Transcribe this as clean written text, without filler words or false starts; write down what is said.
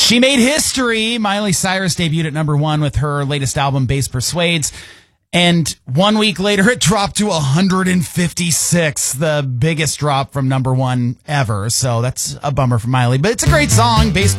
She made history. Miley Cyrus debuted at number 1 with her latest album, Bass Persuades. And 1 week later, it dropped to 156, the biggest drop from number 1 ever. So that's a bummer for Miley. But it's a great song, Bass